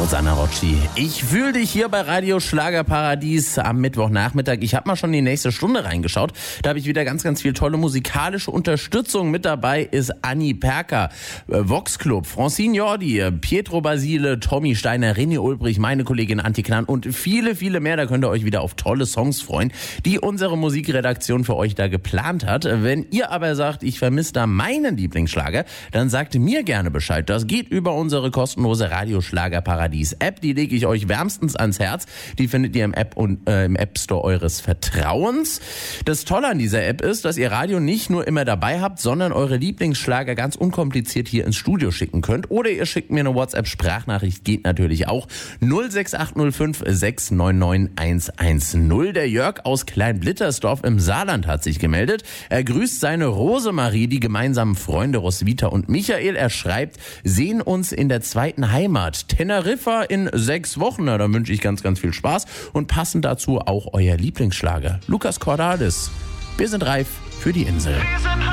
Susanna Rocci. Ich fühle dich hier bei Radio Schlagerparadies am Mittwochnachmittag. Ich habe mal schon die nächste Stunde reingeschaut. Da habe ich wieder ganz, ganz viel tolle musikalische Unterstützung. Mit dabei ist Anni Perker, Vox Club, Francine Jordi, Pietro Basile, Tommy Steiner, René Ulbrich, meine Kollegin Antje Knarn und viele, viele mehr. Da könnt ihr euch wieder auf tolle Songs freuen, die unsere Musikredaktion für euch da geplant hat. Wenn ihr aber sagt, ich vermisse da meinen Lieblingsschlager, dann sagt mir gerne Bescheid. Das geht über unsere kostenlose Radio Schlagerparadies App. Die lege ich euch wärmstens ans Herz. Die findet ihr im App und im App Store eures Vertrauens. Das Tolle an dieser App ist, dass ihr Radio nicht nur immer dabei habt, sondern eure Lieblingsschlager ganz unkompliziert hier ins Studio schicken könnt. Oder ihr schickt mir eine WhatsApp-Sprachnachricht, geht natürlich auch. 06805 699 110. Der Jörg aus Kleinblittersdorf im Saarland hat sich gemeldet. Er grüßt seine Rosemarie, die gemeinsamen Freunde Roswitha und Michael. Er schreibt, sehen uns in der zweiten Heimat. Teneriffa in 6 Wochen. Na, da wünsche ich ganz, ganz viel Spaß. Und passend dazu auch euer Lieblingsschlager. Lukas Cordalis. Wir sind reif für die Insel.